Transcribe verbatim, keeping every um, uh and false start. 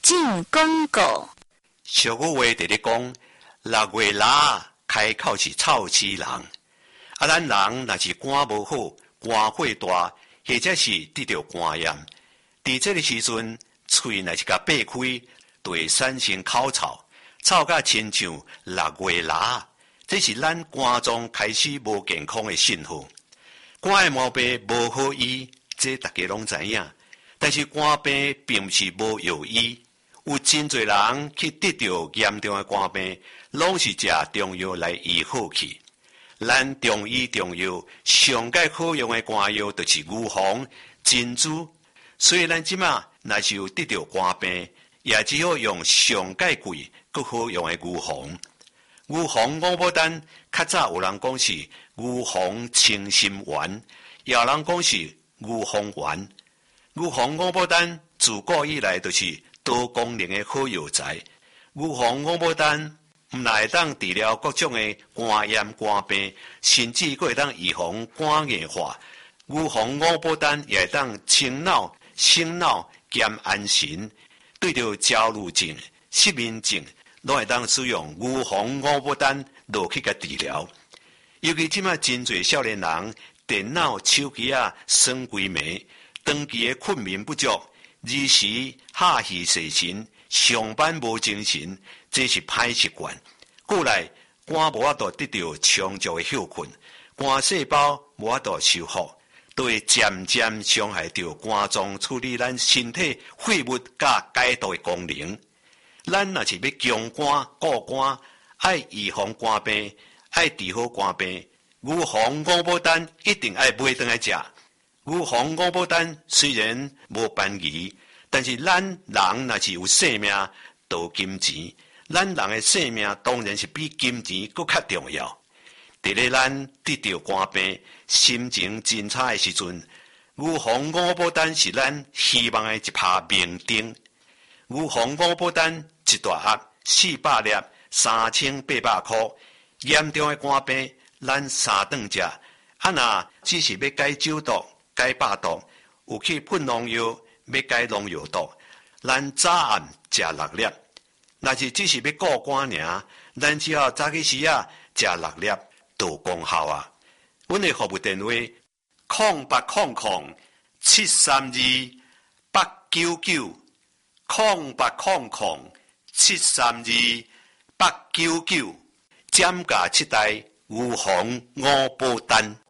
进广告。 俗语话直咧讲，六月腊开口是臭死人。啊，咱人若是肝无好，肝火大，或者是得着肝炎，伫这个时阵，喙若是甲擘开，就会产生口臭，臭甲亲像六月腊。这是咱肝脏开始无健康的信号。肝的毛病无好医，这大家拢知影。但是肝病并不是无药医，有真侪人去得到严重的肝病，拢是食中药来医好去。咱中医中药上界好用的肝药就是牛黄、珍珠，所以咱即马若是有得到肝病，也只好用上界贵、搁好用的牛黄。牛黄五宝丹，较早有人讲是牛黄清心丸，也有人讲是牛黄丸。牛黄五宝丹自古以来就是多功能的好药材。牛黄五宝丹唔但会当治疗各种的肝炎、肝病，甚至佫会当预防肝硬化。牛黄五宝丹也会当清脑、醒脑、兼安神。对着焦虑症、失眠症，拢会当使用牛黄五宝丹落去甲治疗。尤其即马真侪少年人电脑、手机啊耍规暝，长期的困眠不足，日时下气睡神，上班无精神，这是歹习惯。过来肝无法度得到充足的休困，肝细胞无法度修复，都会渐渐伤害到肝脏处理咱身体废物甲解毒的功能。咱若是要强肝固肝，爱预防肝病，爱治好肝病，牛黄五宝丹一定爱买回来食。牛黄五宝丹虽然无便宜，但是咱人若是有性命，就金钱。咱人的性命当然是比金钱更较重要。伫咧咱得到肝病、心情真差的时阵，牛黄五宝丹是咱希望的一拍明灯。牛黄五宝丹一大盒四百粒，三千八百块。严重的肝病，咱三顿食。啊，若只是要解酒毒、解百毒，有去喷农药，要解农药毒，咱早暗食六粒。若是只是要顾肝尔，咱只要早起时啊食六粒，就有功效啊。阮的服务电话：空八空空七三二八九九，空八空空七三二八九九，减价七代牛黄五宝丹。